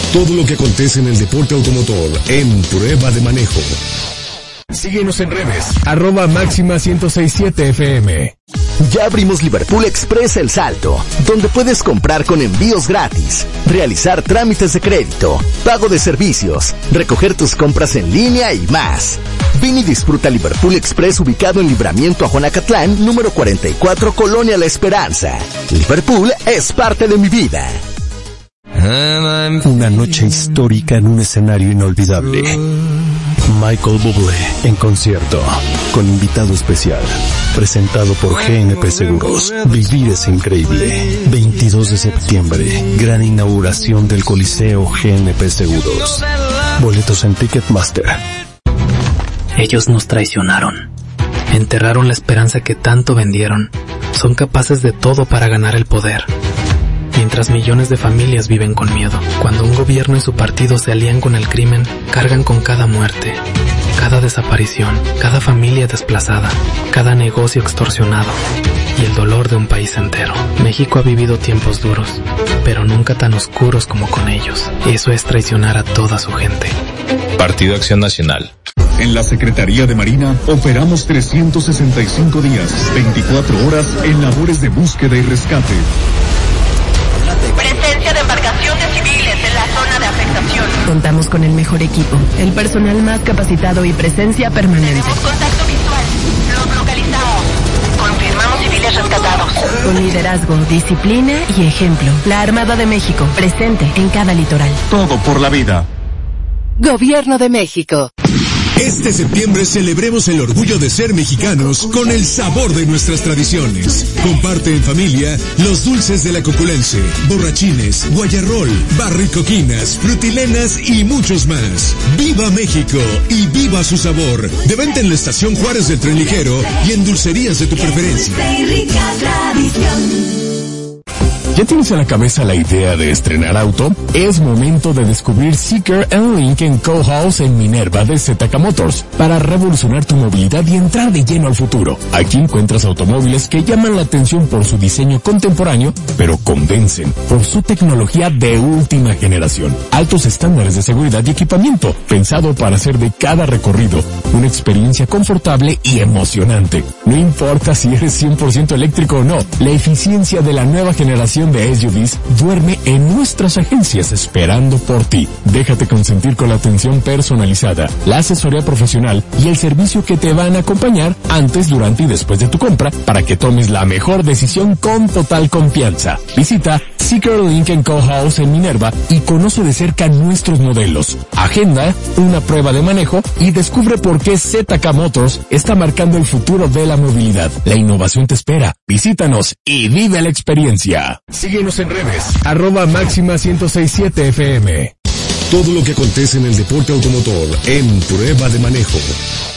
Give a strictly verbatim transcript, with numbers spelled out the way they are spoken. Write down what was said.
Todo lo que acontece en el deporte automotor en Prueba de Manejo. Síguenos en redes, arroba máxima ciento sesenta y siete F M. Ya abrimos Liverpool Express El Salto, donde puedes comprar con envíos gratis, realizar trámites de crédito, pago de servicios, recoger tus compras en línea y más. Ven y disfruta Liverpool Express ubicado en Libramiento a Juanacatlán, número cuarenta y cuatro, Colonia La Esperanza. Liverpool es parte de mi vida. Una noche histórica en un escenario inolvidable. Michael Bublé en concierto, con invitado especial, presentado por G N P Seguros. Vivir es increíble. veintidós de septiembre, gran inauguración del Coliseo G N P Seguros. Boletos en Ticketmaster. Ellos nos traicionaron. Enterraron la esperanza que tanto vendieron. Son capaces de todo para ganar el poder. Mientras millones de familias viven con miedo. Cuando un gobierno y su partido se alían con el crimen, cargan con cada muerte, cada desaparición, cada familia desplazada, cada negocio extorsionado y el dolor de un país entero. México ha vivido tiempos duros, pero nunca tan oscuros como con ellos. Eso es traicionar a toda su gente. Partido Acción Nacional. En la Secretaría de Marina operamos trescientos sesenta y cinco días, veinticuatro horas en labores de búsqueda y rescate. Presencia de embarcaciones civiles en la zona de afectación. Contamos con el mejor equipo, el personal más capacitado y presencia permanente. Tenemos contacto visual. Los localizamos. Confirmamos civiles rescatados. Con liderazgo, disciplina y ejemplo. La Armada de México, presente en cada litoral. Todo por la vida. Gobierno de México. Este septiembre celebremos el orgullo de ser mexicanos con el sabor de nuestras tradiciones. Comparte en familia los dulces de la Coculense, borrachines, guayarrol, barricoquinas, frutilenas y muchos más. ¡Viva México y viva su sabor! De venta en la Estación Juárez del Tren Ligero y en dulcerías de tu preferencia. ¿Ya tienes en la cabeza la idea de estrenar auto? Es momento de descubrir Seeker and Lincoln Co-House en Minerva de Z K Motors para revolucionar tu movilidad y entrar de lleno al futuro. Aquí encuentras automóviles que llaman la atención por su diseño contemporáneo, pero convencen por su tecnología de última generación. Altos estándares de seguridad y equipamiento, pensado para hacer de cada recorrido una experiencia confortable y emocionante. No importa si eres cien por ciento eléctrico o no, la eficiencia de la nueva generación de S U Vs duerme en nuestras agencias esperando por ti. Déjate consentir con la atención personalizada, la asesoría profesional y el servicio que te van a acompañar antes, durante y después de tu compra para que tomes la mejor decisión con total confianza. Visita Seeker Lincoln Co-House en Minerva y conoce de cerca nuestros modelos. Agenda una prueba de manejo y descubre por qué Z K Motors está marcando el futuro de la movilidad. La innovación te espera. Visítanos y vive la experiencia. Síguenos en redes, arroba máxima ciento sesenta y siete F M. Todo lo que acontece en el deporte automotor en Prueba de Manejo.